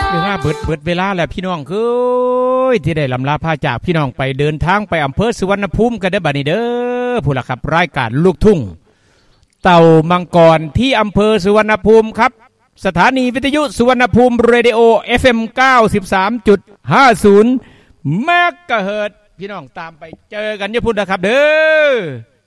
เวลาเบิดเวลาแล้วพี่น้องคือที่ได้ลำลาพาจากพี่น้องไปเดินทางไปอำเภอสุวรรณภูมิกันได้อบัดนี้เด้อผู้ล่ะครับรายการลูกทุ่งเต่ามังกรที่อำเภอสุวรรณภูมิครับสถานีวิทยุสุวรรณภูมิเรดิโอ FM 93.50 เมกะเฮิรตซ์พี่น้องตามไปเจอกันญี่ปุ่นนะครับเด้อ